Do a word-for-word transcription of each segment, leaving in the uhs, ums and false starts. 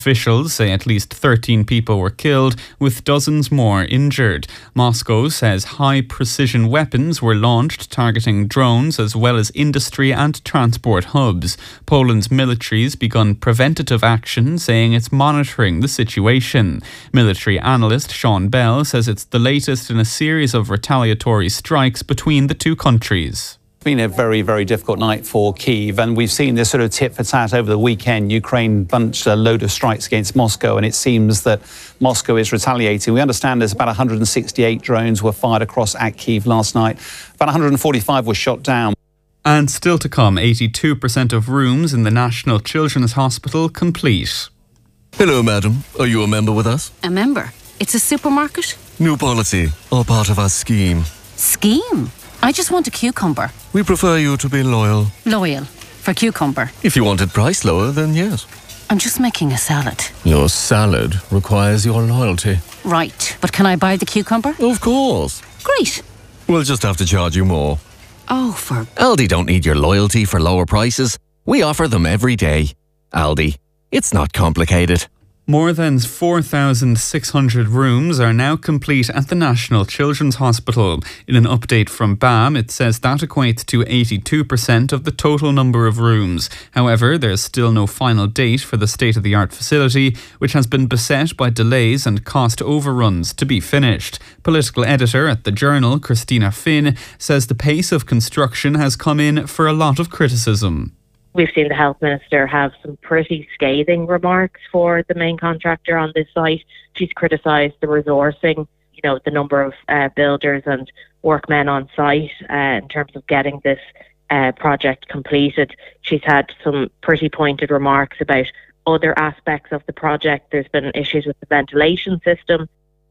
Officials say at least thirteen people were killed, with dozens more injured. Moscow says high-precision weapons were launched targeting drones as well as industry and transport hubs. Poland's military's begun preventative action, saying it's monitoring the situation. Military analyst Sean Bell says it's the latest in a series of retaliatory strikes between the two countries. It's been a very, very difficult night for Kyiv, and we've seen this sort of tit for tat over the weekend. Ukraine launched a load of strikes against Moscow, and it seems that Moscow is retaliating. We understand there's about one hundred sixty-eight drones were fired across at Kyiv last night. About one hundred forty-five were shot down. And still to come, eighty-two percent of rooms in the National Children's Hospital complete. Hello, madam. Are you a member with us? A member? It's a supermarket? New policy, all part of our scheme. Scheme? I just want a cucumber. We prefer you to be loyal. Loyal? For cucumber? If you wanted price lower, then yes. I'm just making a salad. Your salad requires your loyalty. Right, but can I buy the cucumber? Of course. Great. We'll just have to charge you more. Oh, for... Aldi don't need your loyalty for lower prices. We offer them every day. Aldi. It's not complicated. More than four thousand six hundred rooms are now complete at the National Children's Hospital. In an update from B A M, it says that equates to eighty-two percent of the total number of rooms. However, there's still no final date for the state-of-the-art facility, which has been beset by delays and cost overruns to be finished. Political editor at the Journal, Christina Finn, says the pace of construction has come in for a lot of criticism. We've seen the Health Minister have some pretty scathing remarks for the main contractor on this site. She's criticised the resourcing, you know, the number of uh, builders and workmen on site uh, in terms of getting this uh, project completed. She's had some pretty pointed remarks about other aspects of the project. There's been issues with the ventilation system.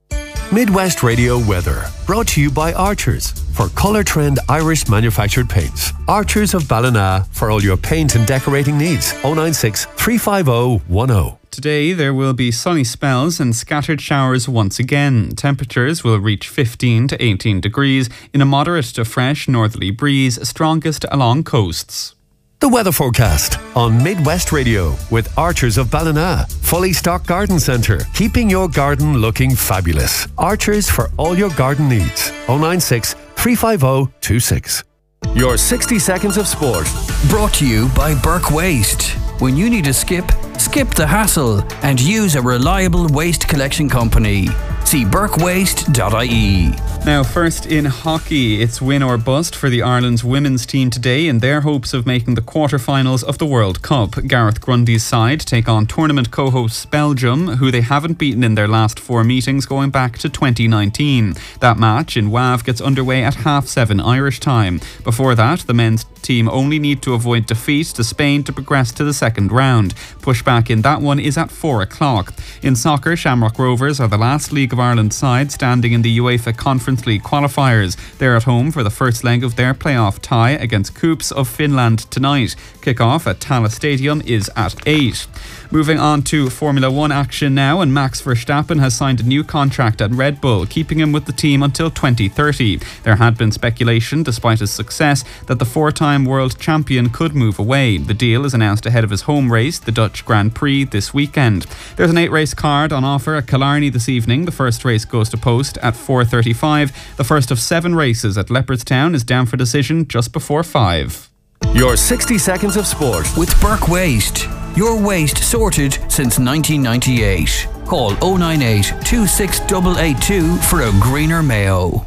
Midwest Radio weather, brought to you by Archers for Colour Trend Irish manufactured paints. Archers of Ballina for all your paint and decorating needs. oh nine six, three five oh, one oh. Today there will be sunny spells and scattered showers once again. Temperatures will reach fifteen to eighteen degrees in a moderate to fresh northerly breeze, strongest along coasts. The weather forecast on Midwest Radio with Archers of Ballina. Fully stocked garden centre, keeping your garden looking fabulous. Archers for all your garden needs. oh nine six, three five oh, two six. Your sixty seconds of sport. Brought to you by Burke Waste. When you need a skip, skip the hassle and use a reliable waste collection company. See burke waste dot I E. Now, first in hockey, it's win or bust for the Ireland's women's team today in their hopes of making the quarterfinals of the World Cup. Gareth Grundy's side take on tournament co-hosts Belgium, who they haven't beaten in their last four meetings going back to twenty nineteen. That match in W A V gets underway at half seven Irish time. Before that, the men's team only need to avoid defeat to Spain to progress to the second round. Pushback in that one is at four o'clock. In soccer, Shamrock Rovers are the last League of Ireland side standing in the UEFA Conference League qualifiers. They're at home for the first leg of their playoff tie against Coups of Finland tonight. Kick-off at Tallaght Stadium is at eight. Moving on to Formula One action now, and Max Verstappen has signed a new contract at Red Bull, keeping him with the team until twenty thirty. There had been speculation, despite his success, that the four-time world champion could move away. The deal is announced ahead of his home race, the Dutch Grand Prix, this weekend. There's an eight-race card on offer at Killarney this evening. The first race goes to post at four thirty-five. The first of seven races at Leopardstown is down for decision just before five. Your sixty seconds of sport with Burke Waste. Your waste sorted since nineteen ninety-eight. Call oh nine eight, two six eight eight two for a greener Mayo.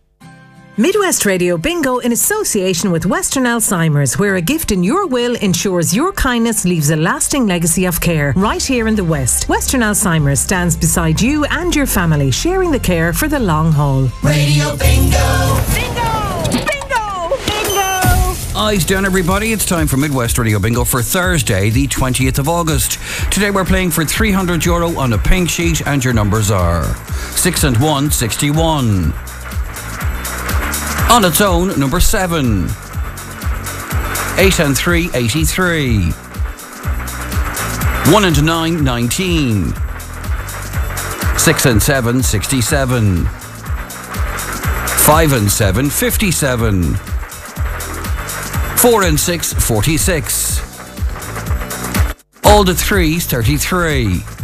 Midwest Radio Bingo in association with Western Alzheimer's, where a gift in your will ensures your kindness leaves a lasting legacy of care. Right here in the West, Western Alzheimer's stands beside you and your family, sharing the care for the long haul. Radio Bingo! Bingo! Bingo! Bingo! Eyes down, everybody. It's time for Midwest Radio Bingo for Thursday, the twentieth of August. Today we're playing for three hundred euro on a pink sheet, and your numbers are six and one, sixty-one. On its own, number seven. Eight and three, eighty-three. One and nine, nineteen. Six and seven, sixty-seven. Five and seven, fifty-seven. Four and six, forty-six. All the threes, thirty-three.